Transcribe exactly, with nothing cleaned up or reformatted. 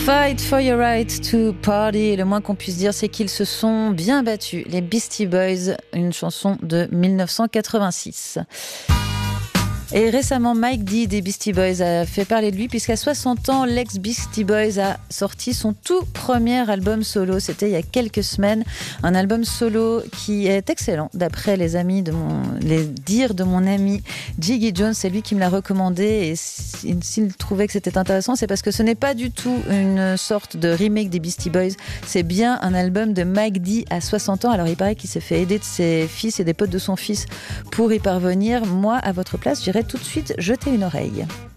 Fight for your right to party. Le moins qu'on puisse dire, c'est qu'ils se sont bien battus. Les Beastie Boys, une chanson de dix-neuf cent quatre-vingt-six. Et récemment, Mike D des Beastie Boys a fait parler de lui puisqu'à soixante ans, l'ex-Beastie Boys a sorti son tout premier album solo. C'était il y a quelques semaines. Un album solo qui est excellent d'après les amis de mon, les dires de mon ami Jiggy Jones. C'est lui qui me l'a recommandé et s'il trouvait que c'était intéressant, c'est parce que ce n'est pas du tout une sorte de remake des Beastie Boys. C'est bien un album de Mike D à soixante ans. Alors il paraît qu'il s'est fait aider de ses fils et des potes de son fils pour y parvenir. Moi, à votre place, j'irais tout de suite jeter une oreille.